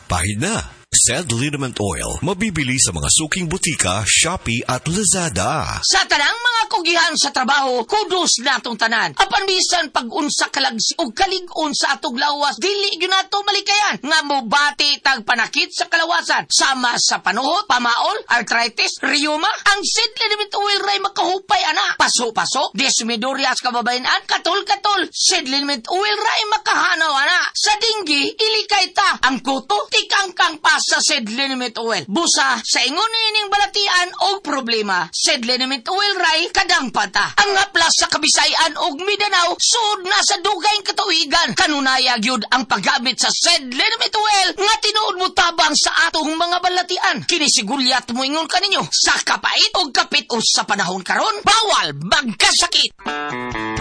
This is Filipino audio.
Pahid na. Sed Liniment Oil, mabibili sa mga suking butika, Shopee at Lazada. Sa tanang mga kugihan sa trabaho, kudos natong tanan. Apan bisan pag-unsa kalagsi o kalig-on sa atong lawas, dili yun nato malikayan. Nga mo bati tag panakit sa kalawasan. Sama sa panuhot, pamaol, arthritis, rheuma, ang Sed Liniment Oil ray makahupay ana. Paso-paso, desmidorias kababayan, katol-katol. Sed Liniment Oil ray makahanaw ana. Sa dinggi, ilikay ta. Ang kuto, tikangkang pa sa Sed Liniment Oil. Busa sa ingon ining balatian og problema. Sed Liniment Oil ray kadang pata. Ang aplas sa Kabisayan og Mindanao sud na sa dugay katuigan. Kanunaya gyud ang paggamit sa Sed Liniment Oil nga tinuod mo tabang sa atong mga balatian. Kini sigulyat mo ingon kaninyo sa kapait og kapit o sa panahon karon bawal magkasakit.